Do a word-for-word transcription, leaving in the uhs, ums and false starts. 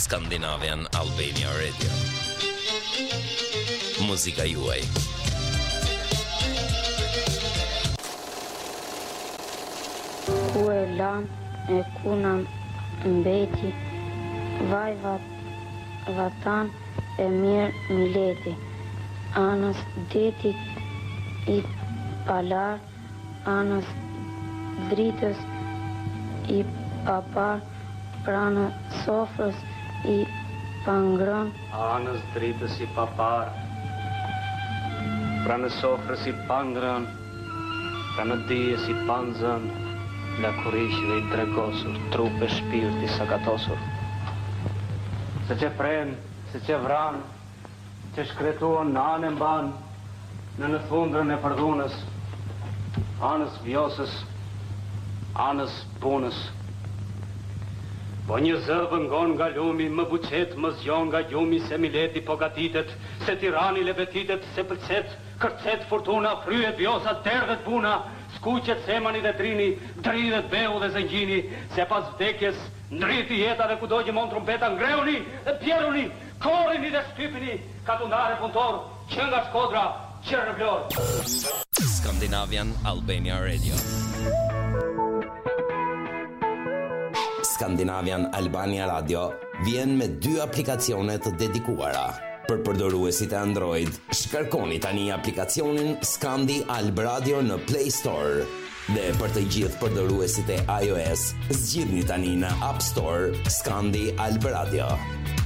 Scandinavian Albania Radio. Muzika juaj. Ku e lam e kuna mbeti, vaj vat, vatan e mirë mileti, anës detit i palar, anës dritës i papar, pranë sofrës i pangron, anës dritës i papar, pranë sofrës i pangron, pranë dijes i panzën, lakurishve i dregosur, trupe shpirti sakatosur. Se që pren, se që vran, që shkretuon në anë mban, në në thundrën e përdhunës, anës vjosës, anës punës. Po një zëvë ngon nga lumi, më buqet, më zjon nga gjumi, se mileti po gatitet, se tirani lebetitet, se pëlqet, kërcet fortuna, fryet vjosat, derdhet puna, skuqet semani dhe trini, dridhet beu dhe zëngjini, se pas vdekjes, ndriti jeta dhe kudo që mon trumpeta, ngreuni dhe pjeruni, korini dhe shtypini, katundare punëtor, që nga Shkodra, që në Vlorë. Scandinavian Albania Radio. Scandinavian Albania Radio vjen me dy aplikacione të dedikuara. Për përdoruesit e Android, shkarkoni tani aplikacionin Scandi Alb Radio në Play Store. Dhe për të gjithë përdoruesit e iOS, zgjidhni tani në App Store Scandi Alb Radio.